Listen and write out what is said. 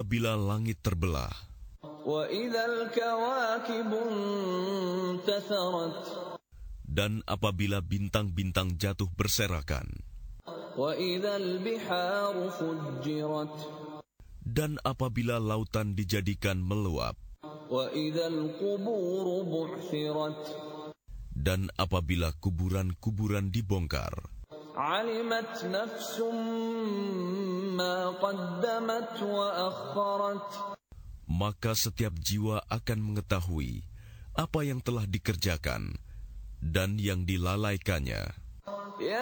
apabila langit terbelah, dan apabila bintang-bintang jatuh berserakan, dan apabila lautan dijadikan meluap, dan apabila kuburan-kuburan dibongkar, maka setiap jiwa akan mengetahui apa yang telah dikerjakan dan yang dilalaikannya.